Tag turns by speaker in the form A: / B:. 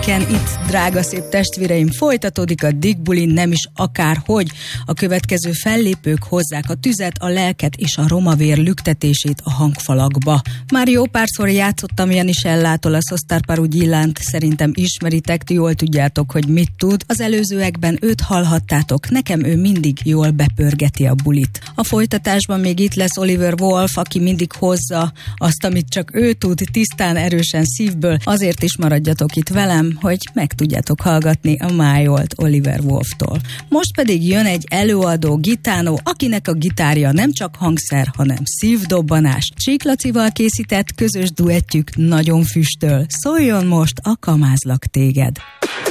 A: 4-en itt, drága szép testvéreim, folytatódik a Dick Bulin, nem is akárhogy. A következő fellépők hozzák a tüzet, a lelket és a romavér lüktetését a hangfalakba. Már jó párszor játszottam Janis Ellától a Szostarparu Gyillánt, szerintem ismeritek, ti jól tudjátok, hogy mit tud. Az előzőekben őt hallhattátok, nekem ő mindig jól bepörgeti a bulit. A folytatásban még itt lesz Oliver Wolf, aki mindig hozza azt, amit csak ő tud, tisztán, erősen szívből. Azért is maradjatok itt velem, hogy meg tudjátok hallgatni a májolt Oliver Wolftól. Most pedig jön egy előadó gitánó, akinek a gitárja nem csak hangszer, hanem szívdobbanás. Csík Lacival készített közös duettjük nagyon füstöl. Szóljon most a Kamázlak téged!